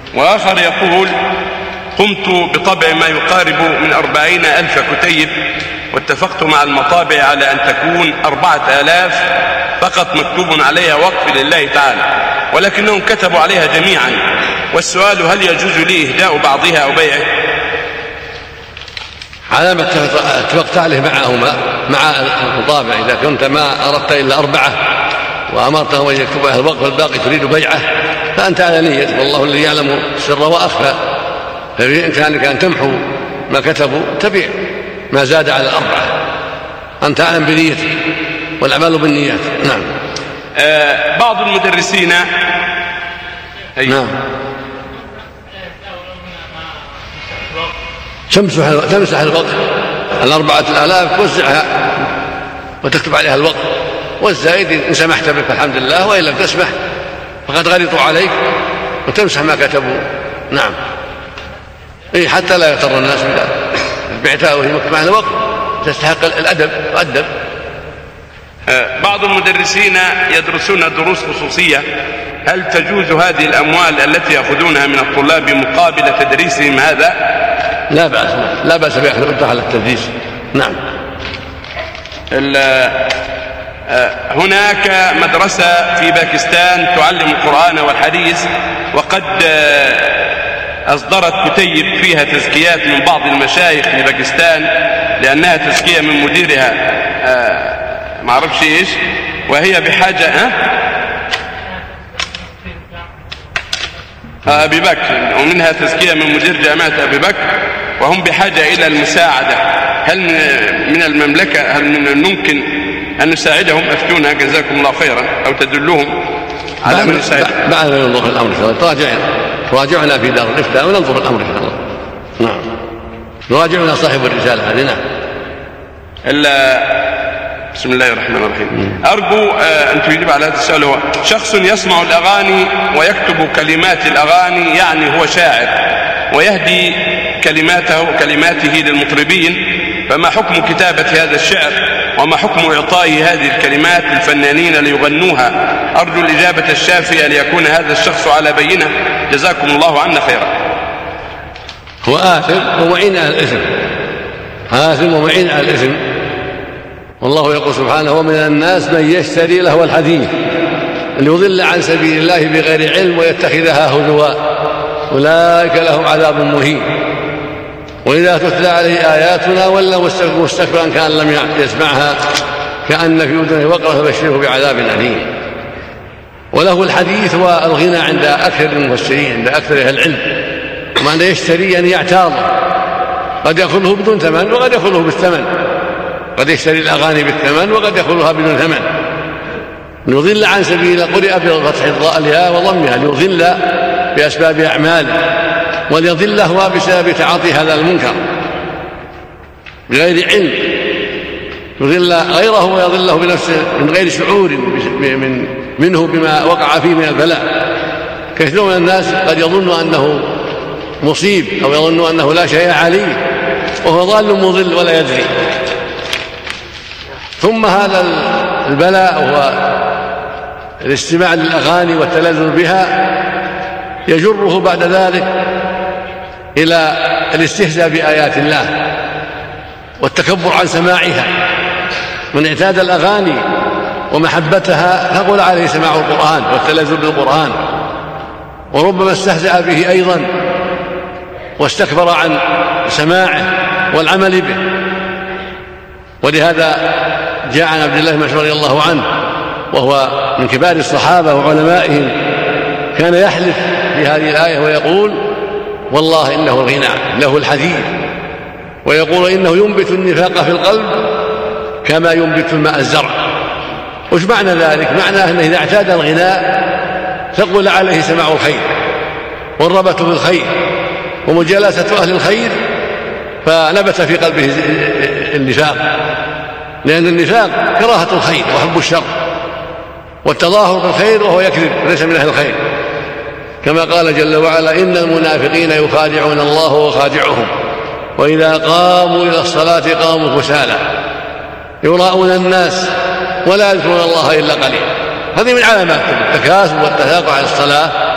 وآخر يقول: قمت بطبع ما يقارب من 40,000 كتيب، واتفقت مع المطابع على أن تكون 4,000 فقط مكتوب عليها وقف لله تعالى، ولكنهم كتبوا عليها جميعا، والسؤال: هل يجوز لي إهداء بعضها أو بيعه؟ على ما اتفقت عليه معهما مع المطابع. إذا كنت ما أردت إلا 4 وأمرتهم أن يكتبوا الوقف والباقي تريد بيعه فأنت على نية، والله الذي يعلم السر وأخفى، فبإمكانك أن تمحو ما كتبوا تبيع ما زاد على 4. أنت أعلم بنيتك، والأعمال بالنيات. نعم. بعض المدرسين نعم تمسح الوقف 4,000 توزعها وتكتب عليها الوقف، والزائد إن سمحت بك فالحمد لله، وإن لم تسمح فقد غلطوا عليك وتمسح ما كتبوا. نعم. حتى لا يغتر الناس بذلك، بعتها وهي مكتوب على الوقف تستحق الأدب وأدب. بعض المدرسين يدرسون دروس خصوصية، هل تجوز هذه الأموال التي يأخذونها من الطلاب مقابل تدريسهم هذا؟ لا بأس بأخذ على التدريس. نعم. هناك مدرسة في باكستان تعلم القرآن والحديث، وقد أصدرت كتيب فيها تزكيات من بعض المشايخ في باكستان، لأنها تزكية من مديرها ما أعرفش إيش، وهي بحاجة أبي بكر، ومنها تزكية من مدير جامعة أبي بكر، وهم بحاجة إلى المساعدة. هل من المملكة، هل من الممكن أن نساعدهم؟ أفتونا جزاكم الله خيرا، أو تدلوهم على من يساعدهم. بعد ما ينظر الأمر إن شاء الله تراجعنا في دار الإفتاء وننظر الأمر إن شاء الله. نعم. نراجعنا صاحب الرسالة هذه. نعم. بسم الله الرحمن الرحيم. أرجو أن تجيب على هذا السؤال. هو شخص يسمع الأغاني ويكتب كلمات الأغاني، يعني هو شاعر ويهدي كلماته للمطربين، فما حكم كتابة هذا الشعر، وما حكم إعطائه هذه الكلمات للفنانين ليغنوها؟ أرجو الإجابة الشافية ليكون هذا الشخص على بينة، جزاكم الله عنا خيرا. هو آثم ومعين على الإثم، آثم ومعين على الإثم. والله يقول سبحانه: ومن الناس من يشتري لهو الحديث ليضل عن سبيل الله بغير علم ويتخذها هزوا أولئك لهم عذاب مهين. وإذا تتلى عليه آياتنا ولى مستكبرا كأن لم يسمعها كأن في أذنه وقرا فبشره بعذاب أليم. وله الحديث والغنى عند أكثر المفسرين، عند أكثر أهل العلم. ومعنى يشتري يعني يعتاض، قد يأخذه بدون ثمن وقد يأخذه بالثمن، قد يشتري الأغاني بالثمن وقد يأخذها بدون ثمن. ليضل عن سبيل، قرئ بفتح الياء وضمها، ليضل بأسباب أعماله، وليضل هو بسبب تعاطي هذا المنكر بغير علم، يضل غيره ويضله بنفسه من غير شعور منه بما وقع فيه من البلاء. كثير من الناس قد يظن أنه مصيب أو يظن أنه لا شيء عليه وهو ضال مضل ولا يدري. ثم هذا البلاء هو الاستماع للأغاني والتلذذ بها يجره بعد ذلك إلى الاستهزاء بآيات الله والتكبر عن سماعها. من اعتاد الأغاني ومحبتها فقل عليه سماع القرآن والتلذذ بالقرآن، وربما استهزأ به أيضا واستكبر عن سماعه والعمل به. ولهذا جاء عن عبد الله بن مسعود رضي الله عنه وهو من كبار الصحابة وعلمائهم، كان يحلف بهذه الآية ويقول: والله إنه الغنى له الحديث، ويقول إنه ينبت النفاق في القلب كما ينبت الماء الزرع. وش معنى ذلك؟ معناه أنه إذا اعتاد الغناء ثقل عليه سماع الخير والرغبة في الخير ومجالسة أهل الخير، فنبت في قلبه النفاق، لأن النفاق كراهة الخير وحب الشر والتظاهر بالخير وهو يكذب ليس من أهل الخير، كما قال جل وعلا: إن المنافقين يخادعون الله وخادعهم وإذا قاموا إلى الصلاة قاموا كسالى يراءون الناس ولا يذكرون الله إلا قليلا. هذه من علامات التكاسل والتثاقل على الصلاة